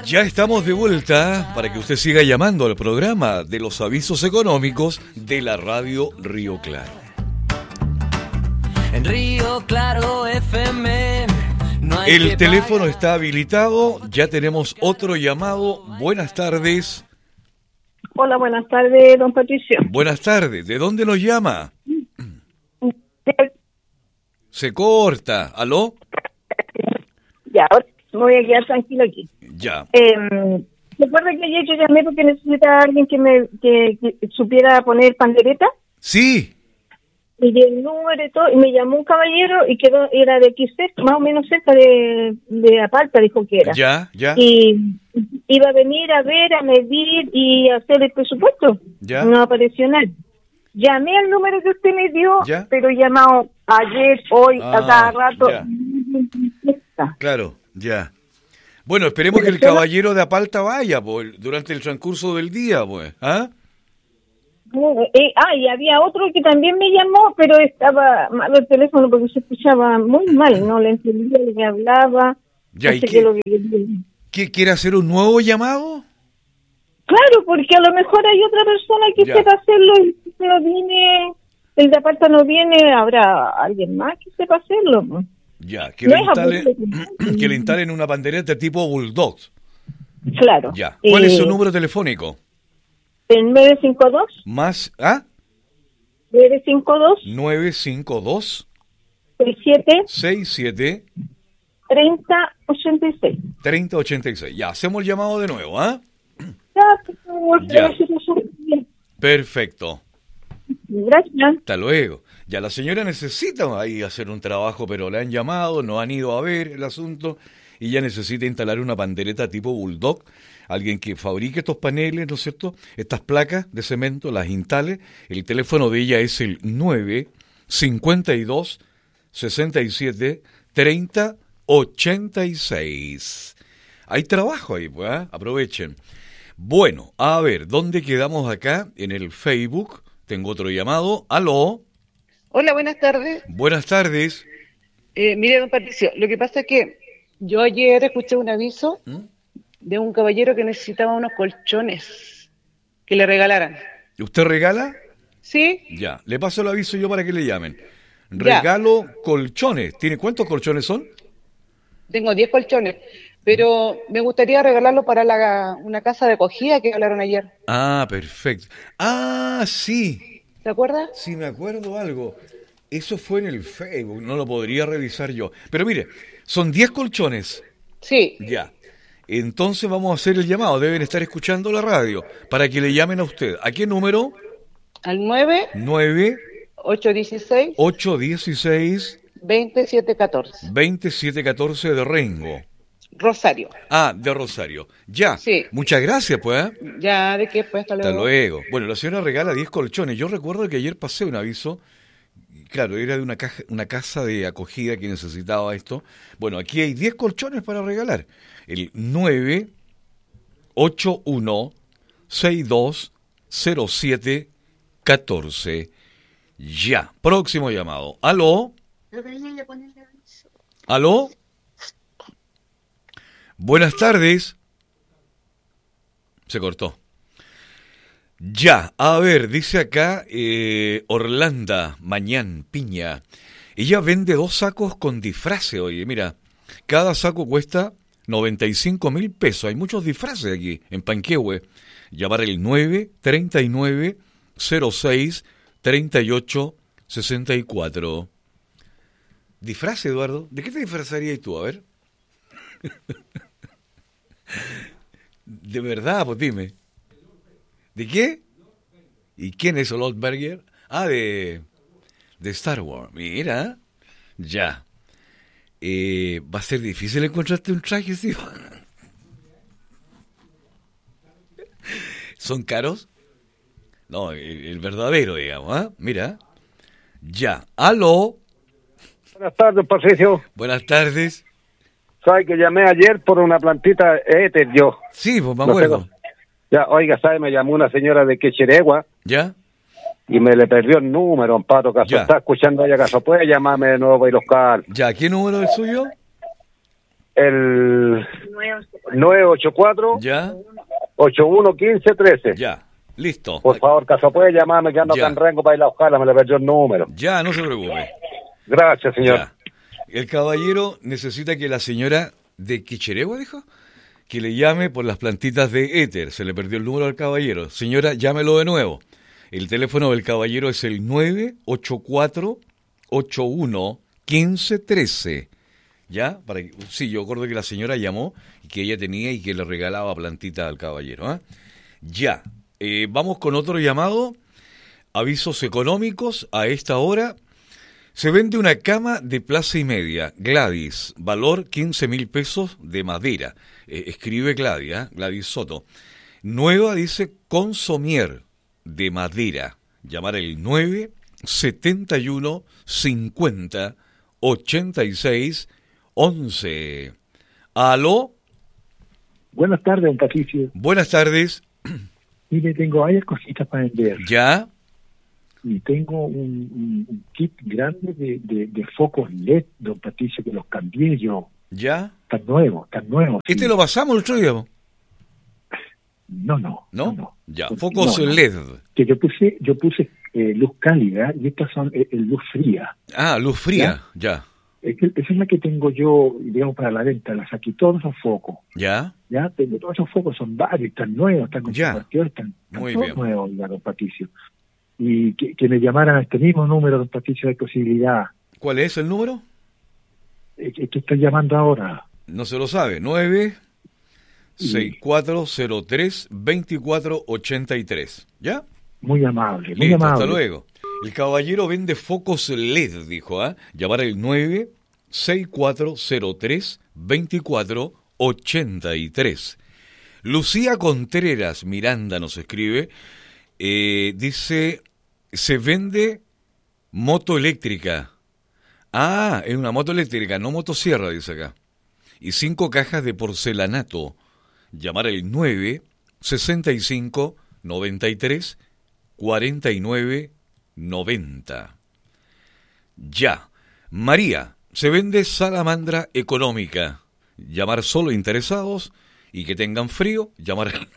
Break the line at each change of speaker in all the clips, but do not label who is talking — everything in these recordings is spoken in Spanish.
Ya estamos de vuelta para que usted siga llamando al programa de los avisos económicos de la radio Río Claro.
En Río Claro FM no hay
El
que
teléfono
pagar.
está habilitado, ya tenemos otro llamado. Buenas tardes.
Hola, buenas tardes, don Patricio.
Buenas tardes, ¿de dónde nos llama? Se corta, ¿aló?
Ya, ahora me voy a quedar tranquilo aquí.
Ya.
¿Recuerda que ayer yo llamé porque necesitaba a alguien que supiera poner pandereta?
Sí,
Y di el número y todo, y me llamó un caballero y era de aquí cerca, más o menos cerca de Apalpa, dijo que era.
ya.
Y iba a venir a ver, a medir y a hacer el presupuesto.
Ya.
No apareció nadie. Llamé al número que usted me dio,
Ya.
pero he llamado ayer, hoy, a cada rato.
ya. Claro, ya. Bueno, esperemos que el caballero de Apalta vaya pues, durante el transcurso del día, pues. ¿Ah?
Y había otro que también me llamó, pero estaba mal el teléfono porque se escuchaba muy mal, no le entendía lo que hablaba.
Ya,
no
¿y
sé
qué?
lo que quería.
¿Qué quiere hacer un nuevo llamado?
Claro, porque a lo mejor hay otra persona que
Ya.
sepa hacerlo y si no viene, el de aparta no viene, habrá alguien más que sepa hacerlo. ¿No?
Ya, que
No
le
es
instalen,
aburrido.
que le instalen una pandereta tipo Bulldog.
Claro.
Ya. ¿Cuál es su número telefónico?
El 952
Más,
952
952
67
67
3086.
3086. Ya, hacemos el llamado de nuevo, ¿ah?
Ya, por favor,
Ya.
bien.
Perfecto.
Gracias.
Hasta luego. Ya la señora necesita ahí hacer un trabajo, pero le han llamado, no han ido a ver el asunto y ya necesita instalar una pandereta tipo Bulldog. Alguien que fabrique estos paneles, ¿no es cierto? Estas placas de cemento, las instale. El teléfono de ella es el 952 67 30 86. Hay trabajo ahí, pues, ¿eh? Aprovechen. Bueno, a ver, ¿dónde quedamos acá? En el Facebook. Tengo otro llamado. ¿Aló?
Hola, buenas tardes.
Buenas tardes.
Mire, don Patricio, lo que pasa es que yo ayer escuché un aviso de un caballero que necesitaba unos colchones que le regalaran.
¿Usted regala?
¿Sí?
Ya, le paso el aviso yo para que le llamen.
Ya.
Regalo colchones. ¿Tiene cuántos colchones son?
Tengo 10 colchones, pero me gustaría regalarlo para una casa de acogida que hablaron ayer.
Ah, perfecto. Ah, sí.
¿Se acuerda?
Sí, me acuerdo algo. Eso fue en el Facebook, no lo podría revisar yo. Pero mire, son 10 colchones.
Sí.
Ya. Entonces vamos a hacer el llamado. Deben estar escuchando la radio para que le llamen a usted. ¿A qué número?
Al 9
9
816
816
2714.
2714 de Rengo.
Rosario.
Ah, de Rosario. Ya.
Sí.
Muchas gracias, pues.
Ya, ¿de qué? Pues hasta
Hasta
luego.
luego. Bueno, la señora regala 10 colchones. Yo recuerdo que ayer pasé un aviso. Claro, era de una casa de acogida que necesitaba esto. Bueno, aquí hay 10 colchones para regalar. El 981-6207-14. Ya. Próximo llamado. ¿Aló? ¿Aló? Buenas tardes. Se cortó. Ya, a ver, dice acá Orlando Mañán Piña. Ella vende 2 sacos con disfraces, oye, mira. Cada saco cuesta 95.000 pesos. Hay muchos disfraces aquí, en Panquehue. Llamar el 939-06-38-64. ¿Disfraz, Eduardo? ¿De qué te disfrazarías tú? A ver. De verdad, pues dime. ¿De qué? ¿Y quién es Lotberger? Ah, de Star Wars. Mira, ya. Va a ser difícil encontrarte un traje, ¿sí? ¿Son caros? No, el verdadero, digamos, ¿ah? Mira. Ya. ¿Aló?
Buenas tardes, Patricio.
Buenas tardes.
¿Sabe que llamé ayer por una plantita éter yo?
Sí, pues me
No
acuerdo.
sé, ya, oiga, ¿sabe? Me llamó una señora de Quecheregua
¿Ya?
y me le perdió el número, Amparo, caso
Ya.
está escuchando ella, caso puede llamarme de nuevo y los cal.
¿Ya? ¿Qué número es el suyo?
El 984
Ya,
811513.
ya, listo.
Por favor, caso puede llamarme que ando
Ya.
acá en Rengo para ir a buscarla, me le perdió el número.
Ya, no se preocupe.
Gracias, señor.
Ya. El caballero necesita que la señora de Quicheregua, dijo, que le llame por las plantitas de éter. Se le perdió el número al caballero. Señora, llámelo de nuevo. El teléfono del caballero es el 984-81-1513. ¿Ya? Sí, yo acuerdo que la señora llamó y que ella tenía y que le regalaba plantitas al caballero. ¿Eh? Ya. Vamos con otro llamado. Avisos económicos a esta hora. Se vende una cama de plaza y media, Gladys, valor 15.000 pesos de madera. Escribe Gladys Soto. Nueva, dice, con somier de madera. Llamar el 971-50-86-11. ¿Aló?
Buenas tardes, don Patricio.
Buenas tardes.
Mire, tengo varias cositas para vender.
¿Ya?
Y tengo un kit grande de focos LED, don Patricio, que los cambié yo.
¿Ya?
Están nuevos.
¿Este
sí.
lo pasamos el otro día?
No.
Ya, focos LED.
Que yo puse luz cálida y estas son luz fría.
Ah, luz fría, ya.
Esa es la que tengo yo, digamos, para la venta. Las aquí todos son focos.
¿Ya?
Ya, tengo todos esos focos, son varios, están nuevos, están con
Ya.
convertidores, están
Muy
todos
bien.
nuevos, ya, don Patricio. Y que me llamaran a este mismo número, don Patricio, hay posibilidad.
¿Cuál es el número?
Que estoy llamando ahora.
No se lo sabe. 96403-2483. ¿Ya?
Muy amable, muy
Listo,
amable.
hasta luego. El caballero vende focos LED, dijo, ¿ah? Llamar el 96403-2483. Lucía Contreras Miranda nos escribe, dice, se vende moto eléctrica. Ah, es una moto eléctrica, no motosierra, dice acá. Y 5 cajas de porcelanato. Llamar el 965-93-49-90. Ya. María, se vende salamandra económica. Llamar solo interesados y que tengan frío. Llamar al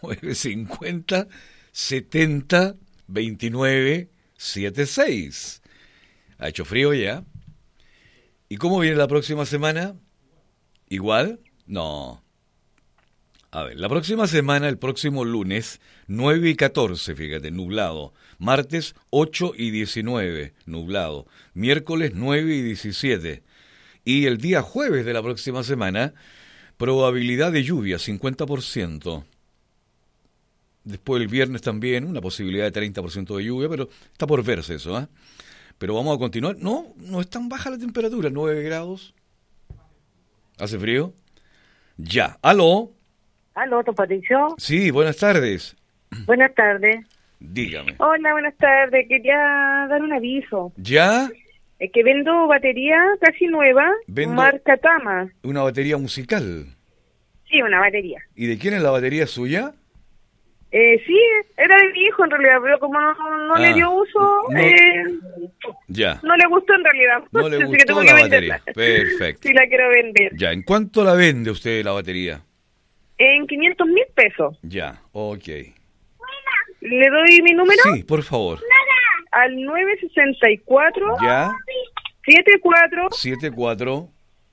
950-70-29-76. ¿Ha hecho frío ya? ¿Y cómo viene la próxima semana? ¿Igual? No. A ver, la próxima semana, el próximo lunes, 9 y 14, fíjate, nublado. Martes, 8 y 19, nublado. Miércoles, 9 y 17. Y el día jueves de la próxima semana, probabilidad de lluvia, 50%. Después el viernes también, una posibilidad de 30% de lluvia, pero está por verse eso, ¿eh? Pero vamos a continuar. No es tan baja la temperatura, 9 grados. ¿Hace frío? Ya. ¿Aló?
¿Aló, don Patricio?
Sí, buenas tardes.
Buenas tardes.
Dígame.
Hola, buenas tardes. Quería dar un aviso.
¿Ya?
Es que vendo batería casi nueva,
Vendo-
marca Tama.
Una batería musical.
Sí, una batería.
¿Y de quién es la batería suya?
Sí, era de mi hijo en realidad, pero como no le dio uso,
Ya.
no le gustó en realidad.
No le
Así que
gustó
tengo
la
que
batería.
venderla.
Perfecto.
Sí, la quiero vender.
Ya. ¿En cuánto la vende usted la batería?
En 500.000 pesos.
Ya. Ok.
¿Le doy mi número?
Sí, por favor.
Al 964
Ya.
74
74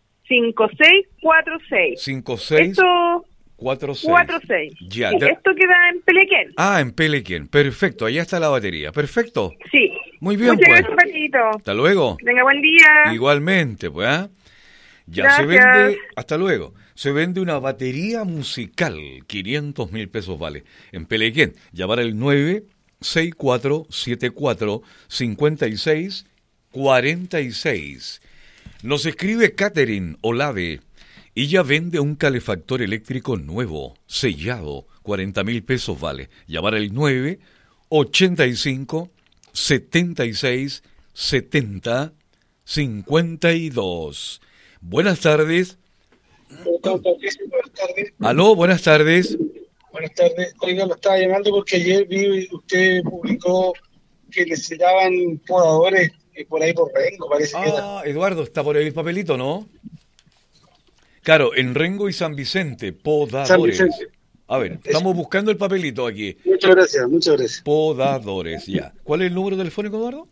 5646.
56
Esto
46.
46.
Ya.
Sí, esto queda en Pelequén.
Ah, en Pelequén. Perfecto. Allá está la batería. Perfecto.
Sí.
Muy bien,
Muchas
pues.
gracias, Patito.
Hasta luego.
Venga, buen día.
Igualmente, pues, ¿ah? Ya
Gracias.
se vende, hasta luego, se vende una batería musical, 500.000 pesos vale, en Pelequén. Llamar al 964745646. Nos escribe Catherine Olave. Ella vende un calefactor eléctrico nuevo, sellado, 40.000 pesos vale. Llamar al 985-76-70-52. Buenas tardes.
Buenas tardes.
Aló, buenas tardes.
Buenas tardes. Oiga, lo estaba llamando porque ayer vi usted publicó que necesitaban podadores por ahí por Rengo, parece que era.
Ah, Eduardo, está por ahí el papelito, ¿no? Claro, en Rengo y San Vicente,
San
podadores.
Vicente.
A ver, estamos buscando el papelito aquí.
Muchas gracias, muchas gracias.
Podadores, ya. ¿Cuál es el número telefónico, Eduardo?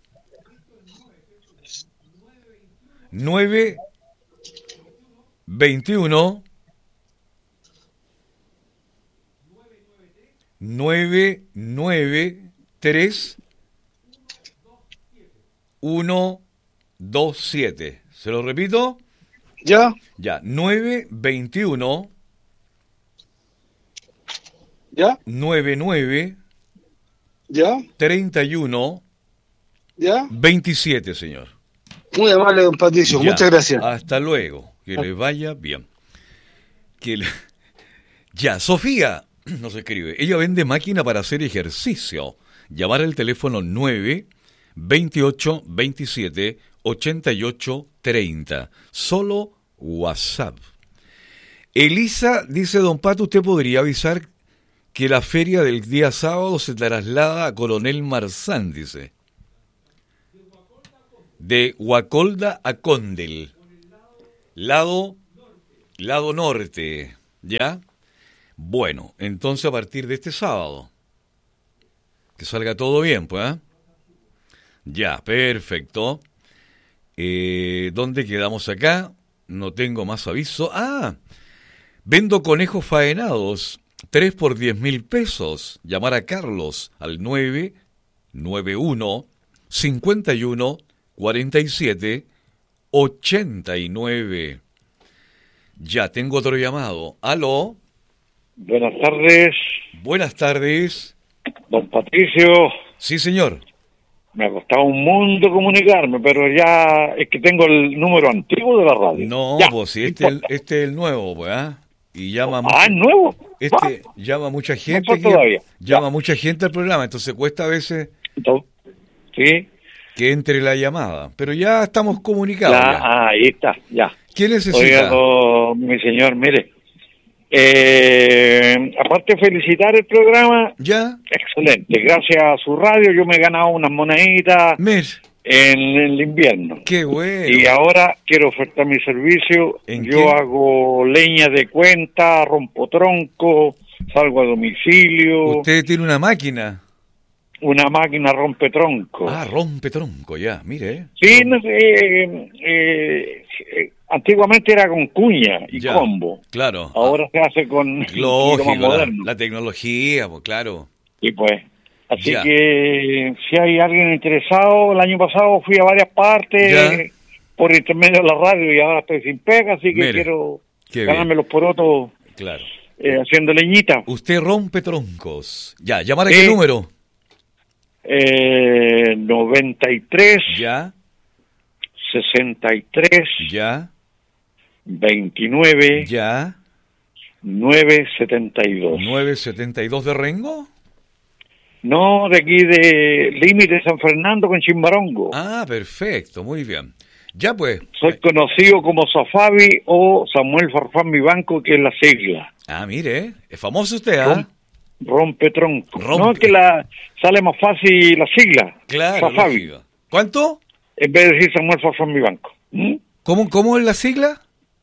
921 993 127. ¿Se lo repito?
¿Ya?
Ya, 921
¿Ya?
99
¿Ya?
31
¿Ya?
27, señor.
Muy amable, don Patricio.
Ya,
Muchas gracias.
Hasta luego. Que le vaya bien. Ya, Sofía nos escribe. Ella vende máquina para hacer ejercicio. Llamar al teléfono 9 28 27 88 30. Solo WhatsApp. Elisa dice, don Pato, usted podría avisar que la feria del día sábado se traslada a Coronel Marzán, dice. De Huacolda a Condel. Lado norte, ¿ya? Bueno, entonces a partir de este sábado. Que salga todo bien, pues, ¿eh? Ya, perfecto. ¿Dónde quedamos acá? No tengo más aviso. Ah, vendo conejos faenados. 3 por 10.000 pesos. Llamar a Carlos al 991 51 47 89. Ya, tengo otro llamado. ¿Aló?
Buenas tardes,
Buenas tardes.
don Patricio.
Sí, señor.
Me ha costado un mundo comunicarme, pero ya es que tengo el número antiguo de la radio.
No,
Ya,
pues si
no
este
importa.
es el nuevo, pues, ¿ah? Y llama
¿Es nuevo?
llama mucha gente
Mejor todavía.
llama mucha gente al programa, entonces cuesta a veces
Sí.
que entre la llamada, pero ya estamos comunicados.
Ya,
Ya.
ahí está, ya.
¿Qué necesita?
Oiga, mi señor, mire. Aparte de felicitar el programa,
ya,
excelente. Gracias a su radio yo me he ganado unas moneditas
Mir,
en el invierno.
qué bueno.
Y ahora quiero ofertar mi servicio.
¿En
Yo
qué?
hago leña de cuenta, rompo tronco, salgo a domicilio.
Usted tiene una máquina.
Una máquina rompe tronco.
Ah, rompe tronco, ya, mire.
Sí, no sé, antiguamente era con cuña y
Ya,
combo.
claro.
Ahora se hace con un poquito
Lógico,
más moderno.
la tecnología, pues claro.
Y pues, así
Ya.
que si hay alguien interesado, el año pasado fui a varias partes
Ya.
por intermedio de la radio y ahora estoy sin pega, así que
Mire,
quiero
qué
ganarme
bien.
los porotos
Claro.
haciendo leñita.
Usted rompe troncos. Ya, ¿llamar a
Sí.
qué número?
93,
Ya,
63,
ya,
29,
ya.
972.
972 de Rengo.
No, de aquí de Límite San Fernando con Chimbarongo.
Ah, perfecto, muy bien. Ya pues.
Soy conocido como Safavi o Samuel Farfán Vivanco, que es la sigla.
Ah, mire, es famoso usted, ¿ah?
Rompe tronco.
Rompe.
No, es que sale más fácil la sigla.
Claro,
Safavi.
lógico. ¿Cuánto?
En vez de decir Samuel Farfán Vivanco.
¿Cómo es la sigla?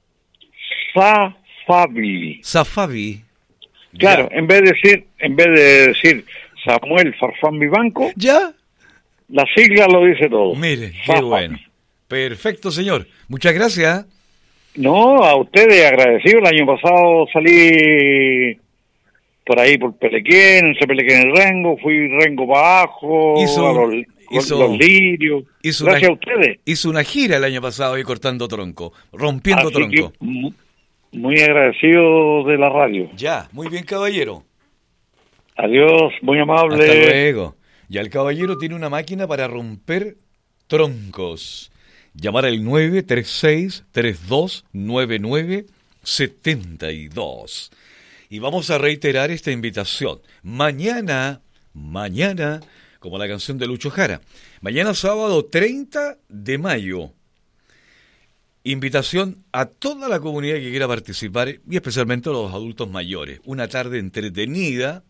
Safavi.
Safavi.
Claro,
Ya.
en vez de decir Samuel Farfán Vivanco,
¿Ya?
la sigla lo dice todo.
Mire, qué
Safavi.
bueno. Perfecto, señor. Muchas gracias.
No, a ustedes agradecido. El año pasado salí por ahí por Pelequén, entre Pelequén y Rengo, fui Rengo para abajo,
Hizo-
a los lirios.
Hizo
Gracias a
una,
ustedes.
hizo una gira el año pasado ahí cortando tronco, rompiendo
Así
tronco.
que, muy agradecido de la radio.
Ya, muy bien, caballero.
Adiós, muy amable.
Hasta luego. Ya el caballero tiene una máquina para romper troncos. Llamar al 936-3299-72. Y vamos a reiterar esta invitación. Mañana, como la canción de Lucho Jara, mañana sábado 30 de mayo, invitación a toda la comunidad que quiera participar y especialmente a los adultos mayores. Una tarde entretenida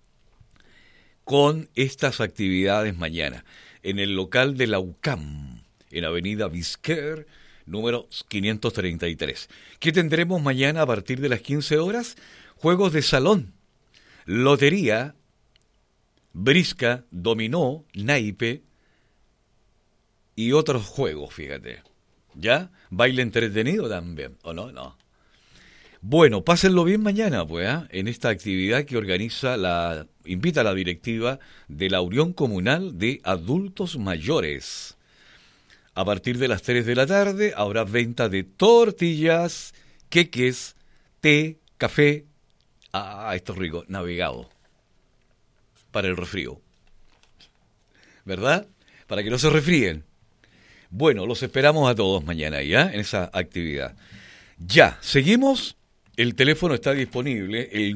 con estas actividades mañana en el local de la UCAM, en Avenida Vizquer, número 533. ¿Qué tendremos mañana a partir de las 15 horas? Juegos de salón, lotería, brisca, dominó, naipe y otros juegos, fíjate. ¿Ya? Baile entretenido también, ¿o no? No. Bueno, pásenlo bien mañana, pues, en esta actividad que invita a la directiva de la Unión Comunal de Adultos Mayores. A partir de las 3 de la tarde habrá venta de tortillas, queques, té, café. Esto es rico, navegado. Para el resfrío. ¿Verdad? Para que no se resfríen. Bueno, los esperamos a todos mañana, ¿ya? En esa actividad. Ya, seguimos. El teléfono está disponible, el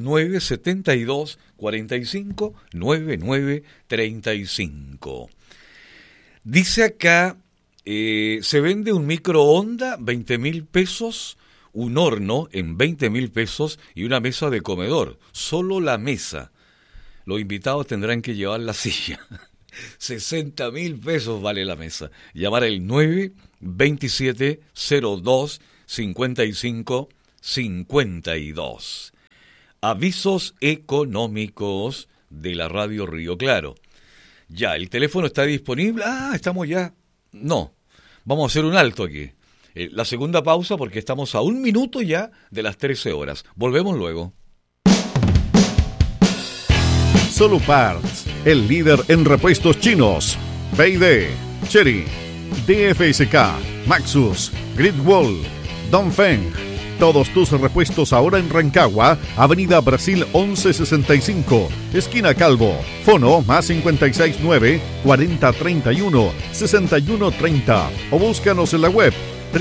972-45-9935. Dice acá, se vende un microondas, 20,000 pesos, un horno en 20,000 pesos y una mesa de comedor. Solo la mesa. Los invitados tendrán que llevar la silla. 60,000 pesos vale la mesa. Llamar al 927-02-55-52. Avisos económicos de la Radio Río Claro. Ya, el teléfono está disponible. Estamos ya. No, vamos a hacer un alto aquí. La segunda pausa porque estamos a 1 minuto ya de las 13 horas. Volvemos luego.
Soluparts, el líder en repuestos chinos. B&D, Chery, DFSK, Maxus, Gridwall, Dongfeng. Todos tus repuestos ahora en Rancagua, Avenida Brasil 1165, esquina Calvo. Fono más 569-4031-6130 o búscanos en la web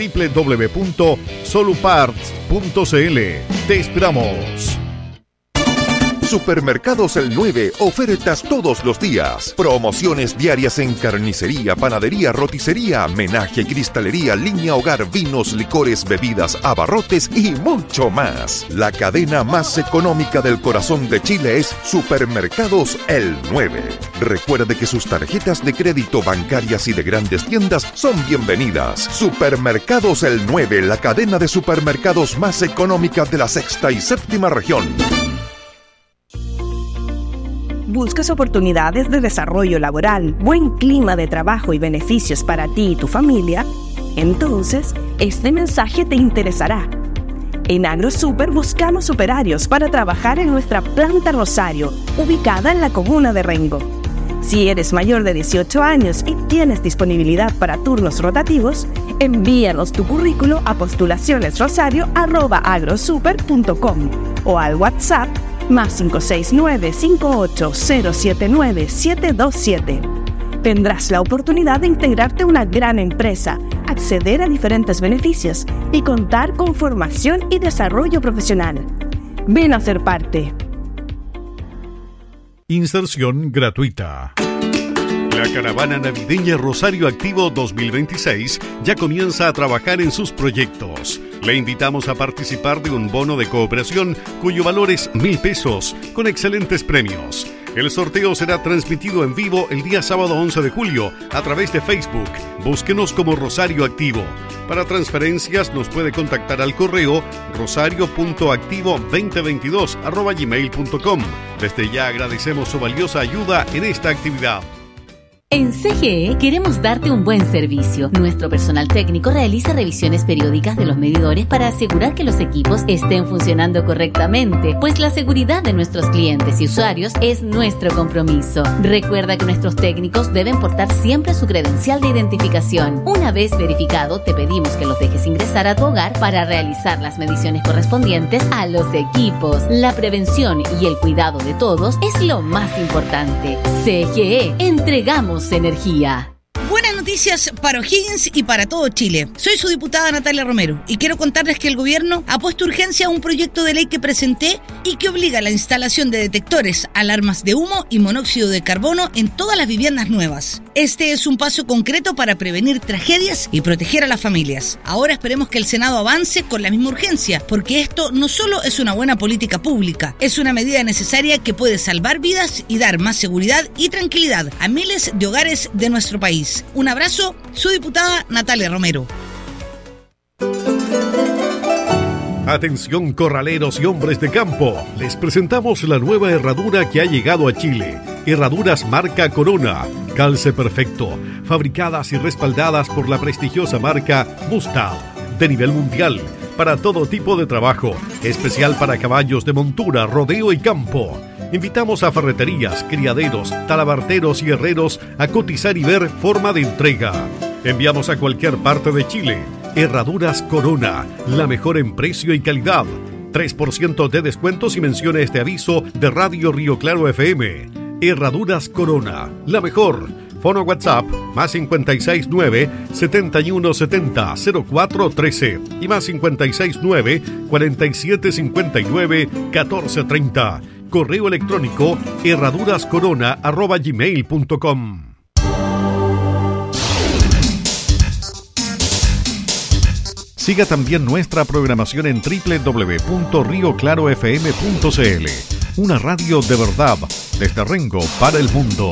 www.soluparts.cl. Te esperamos.
Supermercados El 9, ofertas todos los días. Promociones diarias en carnicería, panadería, roticería, menaje, cristalería, línea hogar, vinos, licores, bebidas, abarrotes y mucho más. La cadena más económica del corazón de Chile es Supermercados El 9. Recuerde que sus tarjetas de crédito, bancarias y de grandes tiendas son bienvenidas. Supermercados El 9, la cadena de supermercados más económica de la sexta y séptima región.
¿Buscas oportunidades de desarrollo laboral, buen clima de trabajo y beneficios para ti y tu familia? Entonces, este mensaje te interesará. En AgroSuper buscamos operarios para trabajar en nuestra planta Rosario, ubicada en la comuna de Rengo. Si eres mayor de 18 años y tienes disponibilidad para turnos rotativos, envíanos tu currículo a postulacionesrosario@agrosuper.com o al WhatsApp más 569-58079727. Tendrás la oportunidad de integrarte a una gran empresa, acceder a diferentes beneficios y contar con formación y desarrollo profesional. Ven a ser parte.
Inserción gratuita. La caravana navideña Rosario Activo 2026 ya comienza a trabajar en sus proyectos. Le invitamos a participar de un bono de cooperación cuyo valor es 1,000 pesos, con excelentes premios. El sorteo será transmitido en vivo el día sábado 11 de julio a través de Facebook. Búsquenos como Rosario Activo. Para transferencias nos puede contactar al correo rosario.activo2022@gmail.com. Desde ya agradecemos su valiosa ayuda en esta actividad.
En CGE queremos darte un buen servicio. Nuestro personal técnico realiza revisiones periódicas de los medidores para asegurar que los equipos estén funcionando correctamente, pues la seguridad de nuestros clientes y usuarios es nuestro compromiso. Recuerda que nuestros técnicos deben portar siempre su credencial de identificación. Una vez verificado, te pedimos que los dejes ingresar a tu hogar para realizar las mediciones correspondientes a los equipos. La prevención y el cuidado de todos es lo más importante. CGE, entregamos energía.
Buenas noticias para O'Higgins y para todo Chile. Soy su diputada Natalia Romero y quiero contarles que el gobierno ha puesto urgencia a un proyecto de ley que presenté y que obliga a la instalación de detectores, alarmas de humo y monóxido de carbono en todas las viviendas nuevas. Este es un paso concreto para prevenir tragedias y proteger a las familias. Ahora esperemos que el Senado avance con la misma urgencia, porque esto no solo es una buena política pública, es una medida necesaria que puede salvar vidas y dar más seguridad y tranquilidad a miles de hogares de nuestro país. Un abrazo, su diputada Natalia Romero.
Atención corraleros y hombres de campo, les presentamos la nueva herradura que ha llegado a Chile. Herraduras marca Corona, calce perfecto, fabricadas y respaldadas por la prestigiosa marca Mustang, de nivel mundial, para todo tipo de trabajo, especial para caballos de montura, rodeo y campo. Invitamos a ferreterías, criaderos, talabarteros y herreros a cotizar y ver forma de entrega. Enviamos a cualquier parte de Chile. Herraduras Corona, la mejor en precio y calidad. 3% de descuento si menciona este aviso de Radio Río Claro FM. Herraduras Corona, la mejor. Fono WhatsApp más 569-7170-0413 y más 569-4759-1430. Correo electrónico herradurascorona@gmail.com. Siga también nuestra programación en www.rioclarofm.cl. Una radio de verdad, desde Rengo para el mundo.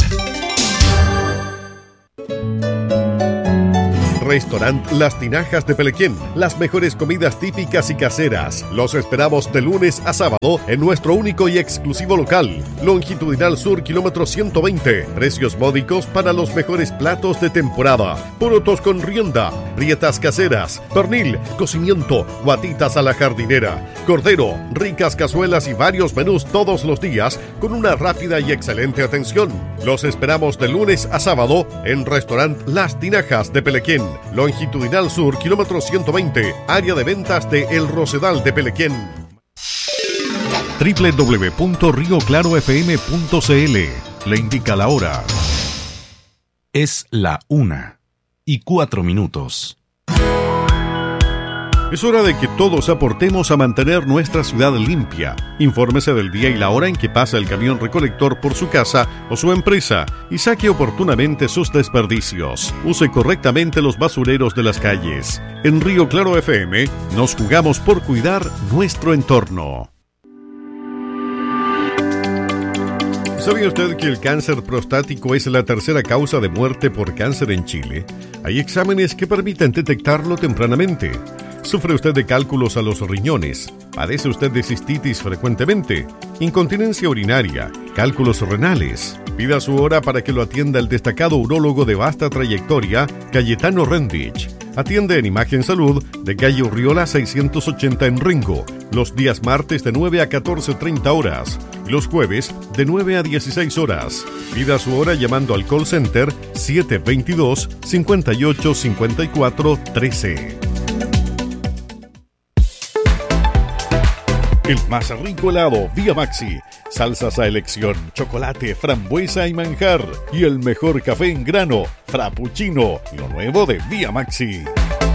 Restaurant Las Tinajas de Pelequén. Las mejores comidas típicas y caseras. Los esperamos de lunes a sábado en nuestro único y exclusivo local. Longitudinal Sur, kilómetro 120. Precios módicos para los mejores platos de temporada. Porotos con rienda, prietas caseras, pernil, cocimiento, guatitas a la jardinera, cordero, ricas cazuelas y varios menús todos los días con una rápida y excelente atención. Los esperamos de lunes a sábado en Restaurant Las Tinajas de Pelequén. Longitudinal Sur, kilómetro 120, área de ventas de El Rosedal de Pelequén. www.rioclarofm.cl. Le indica la hora.
Es la 1:04.
Es hora de que todos aportemos a mantener nuestra ciudad limpia. Infórmese del día y la hora en que pasa el camión recolector por su casa o su empresa y saque oportunamente sus desperdicios. Use correctamente los basureros de las calles. En Río Claro FM nos jugamos por cuidar nuestro entorno. ¿Sabía usted que el cáncer prostático es la tercera causa de muerte por cáncer en Chile? Hay exámenes que permiten detectarlo tempranamente. ¿Sufre usted de cálculos a los riñones? ¿Padece usted de cistitis frecuentemente? ¿Incontinencia urinaria? ¿Cálculos renales? Pida su hora para que lo atienda el destacado urólogo de vasta trayectoria, Cayetano Rendich. Atiende en Imagen Salud de calle Urriola 680 en Rengo, los días martes de 9 a 14:30 horas y los jueves de 9 a 16 horas. Pida su hora llamando al call center 722-5854-13. El más rico helado Vía Maxi, salsas a elección, chocolate, frambuesa y manjar, y el mejor café en grano, frappuccino, lo nuevo de Vía Maxi.